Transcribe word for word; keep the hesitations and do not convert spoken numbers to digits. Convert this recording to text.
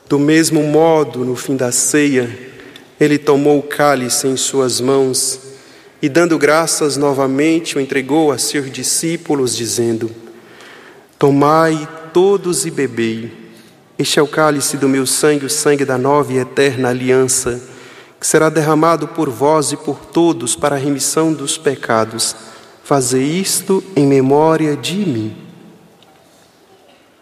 Do mesmo modo, no fim da ceia, ele tomou o cálice em suas mãos e, dando graças novamente, o entregou a seus discípulos, dizendo: tomai todos e bebei. Este é o cálice do meu sangue, o sangue da nova e eterna aliança, que será derramado por vós e por todos para a remissão dos pecados. Fazei isto em memória de mim.